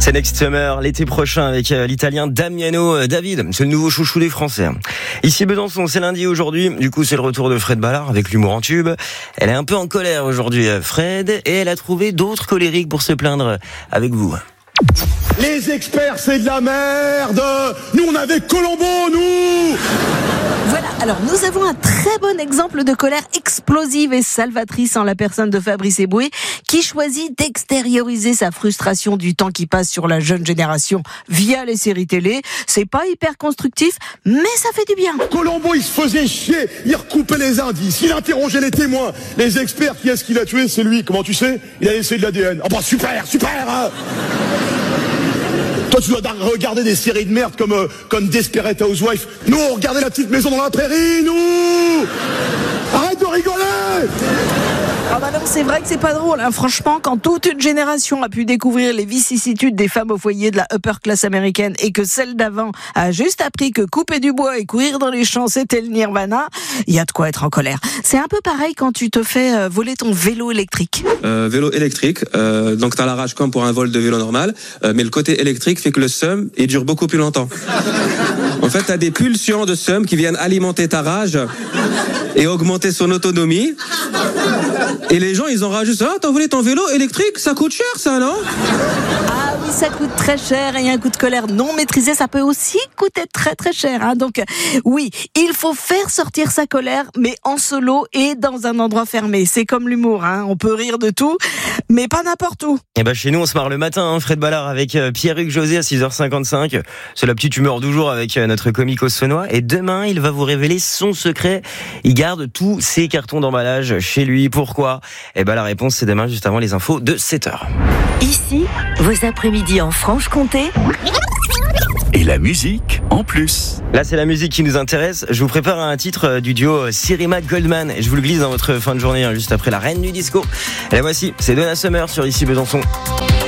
C'est Next Summer, l'été prochain, avec l'italien Damiano David. C'est le nouveau chouchou des Français. Ici Besançon, c'est lundi aujourd'hui. Du coup, c'est le retour de Fred Ballard avec l'humour en tube. Elle est un peu en colère aujourd'hui, Fred, et elle a trouvé d'autres colériques pour se plaindre avec vous. Les experts, c'est de la merde. Nous, on avait Colombo, nous. Voilà, alors nous avons un très bon exemple de colère explosive et salvatrice en la personne de Fabrice Eboué, qui choisit d'extérioriser sa frustration du temps qui passe sur la jeune génération via les séries télé. C'est pas hyper constructif, mais ça fait du bien. Colombo, il se faisait chier. Il recoupait les indices. Il interrogeait les témoins. Les experts, qui est-ce qu'il a tué? C'est lui. Comment tu sais? Il a laissé de l'ADN. Ah bah super hein. Toi, tu dois regarder des séries de merde comme Desperate Housewives. Nous, on regardait La Petite Maison dans la Prairie, nous. Arrête de rigoler. Ah bah non, c'est vrai que c'est pas drôle, hein. Franchement, quand toute une génération a pu découvrir les vicissitudes des femmes au foyer de la upper class américaine et que celle d'avant a juste appris que couper du bois et courir dans les champs c'était le nirvana, il y a de quoi être en colère. C'est un peu pareil quand tu te fais voler ton vélo électrique. Vélo électrique, donc t'as la rage comme pour un vol de vélo normal, mais le côté électrique fait que le seum il dure beaucoup plus longtemps. En fait, t'as des pulsions de seum qui viennent alimenter ta rage et augmenter son autonomie. Et les gens, ils en rajoutent. Ah, t'as volé ton vélo électrique? Ça coûte cher, ça, non? Ah oui, ça coûte très cher et un coup de colère non maîtrisé, ça peut aussi coûter très très cher, hein. Donc oui, il faut faire sortir sa colère, mais en solo et dans un endroit fermé. C'est comme l'humour, hein. On peut rire de tout, mais pas n'importe où. Et bah chez nous, on se marre le matin, hein, Fred Ballard avec Pierre-Hugues José à 6h55. C'est la petite humeur du jour avec notre comique saunois. Et demain, il va vous révéler son secret. Il garde tous ses cartons d'emballage chez lui. Pourquoi? Et bah la réponse, c'est demain, juste avant les infos de 7h. Ici, vos après-midi en Franche-Comté. Et la musique en plus. Là, c'est la musique qui nous intéresse. Je vous prépare un titre du duo Sirima Goldman. Et je vous le glisse dans votre fin de journée, hein, juste après la reine du disco. Et la voici, c'est Donna Summer sur Ici Besançon.